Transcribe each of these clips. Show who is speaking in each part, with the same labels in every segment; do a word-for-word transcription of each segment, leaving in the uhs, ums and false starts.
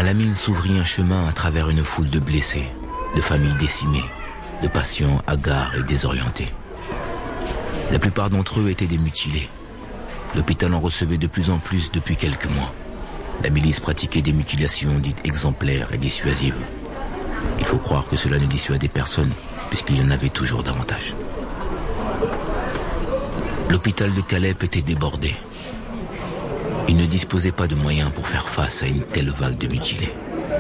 Speaker 1: Malamine s'ouvrit un chemin à travers une foule de blessés, de familles décimées, de patients hagards et désorientés. La plupart d'entre eux étaient des mutilés. L'hôpital en recevait de plus en plus depuis quelques mois. La milice pratiquait des mutilations dites exemplaires et dissuasives. Il faut croire que cela ne dissuadait personne, puisqu'il y en avait toujours davantage. L'hôpital de Calep était débordé. Il ne disposait pas de moyens pour faire face à une telle vague de mutilés.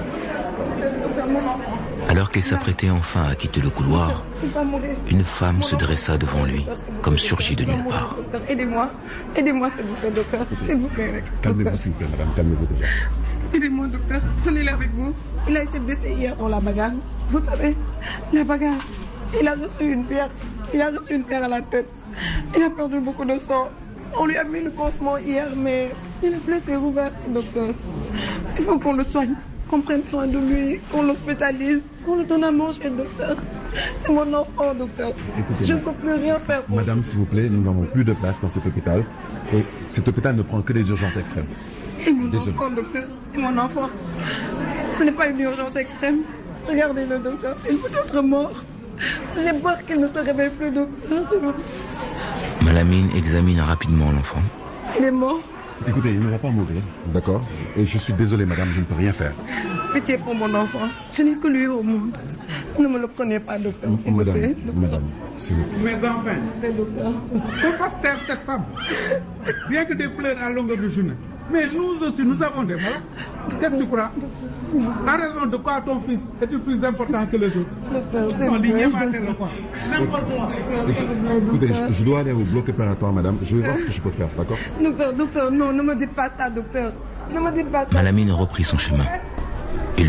Speaker 1: Alors qu'il s'apprêtait enfin à quitter le couloir, une femme se dressa devant lui, comme surgie de nulle part.
Speaker 2: Aidez-moi, aidez-moi s'il vous plaît, docteur, s'il vous plaît.
Speaker 3: Calmez-vous s'il vous plaît, madame, calmez-vous déjà.
Speaker 2: Aidez-moi, docteur, on est là avec vous. Il a été blessé hier dans la bagarre. Vous savez, la bagarre, il a reçu une pierre, il a reçu une pierre à la tête. Il a perdu beaucoup de sang. On lui a mis le pansement hier, mais il a blessé rouvert, docteur. Il faut qu'on le soigne, qu'on prenne soin de lui, qu'on l'hospitalise, qu'on le donne à manger, docteur. C'est mon enfant, docteur. Écoutez, je ne peux plus rien faire pour
Speaker 3: Madame, s'il vous plaît, nous n'avons plus de place dans cet hôpital. Et cet hôpital ne prend que des urgences extrêmes.
Speaker 2: Et mon
Speaker 3: Désolé.
Speaker 2: enfant, docteur, et mon enfant. Ce n'est pas une urgence extrême. Regardez-le, docteur, il peut être mort. J'ai peur qu'il ne se réveille plus, docteur, c'est bon.
Speaker 1: Malamine examine rapidement l'enfant.
Speaker 2: Il est mort.
Speaker 3: Écoutez, il ne va pas mourir, d'accord? Et je suis désolé, madame, je ne peux rien faire.
Speaker 2: Pitié pour mon enfant. Je n'ai que lui au monde. Ne me le prenez pas, docteur. S'il vous plaît,
Speaker 3: Madame, madame, s'il vous plaît.
Speaker 4: Mais enfin,
Speaker 2: docteur.
Speaker 4: qu'on fasse taire cette femme. Bien que des pleurs à longueur de journée. Mais nous aussi, nous avons des malades. Qu'est-ce que tu crois? La raison de quoi ton fils est plus important que les autres?
Speaker 2: Docteur, c'est
Speaker 4: On dit
Speaker 2: vrai.
Speaker 4: n'importe quoi. N'importe quoi.
Speaker 3: Écoutez, je, je dois aller au bloc opératoire, madame. Je vais voir ce que je peux faire, d'accord?
Speaker 2: Docteur, docteur, non, ne me dites pas ça, docteur. Ne me dites pas ça.
Speaker 1: Malamine reprit son chemin.